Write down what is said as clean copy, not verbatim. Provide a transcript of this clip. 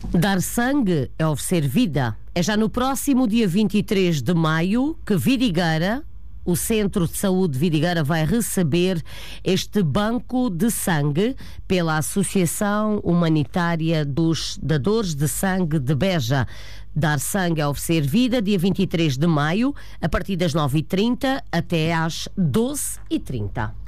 Dar sangue é oferecer vida. É já no próximo dia 23 de maio que Vidigueira, o Centro de Saúde de Vidigueira, vai receber este banco de sangue pela Associação Humanitária dos Dadores de Sangue de Beja. Dar sangue é oferecer vida, dia 23 de maio, a partir das 9h30 até às 12h30.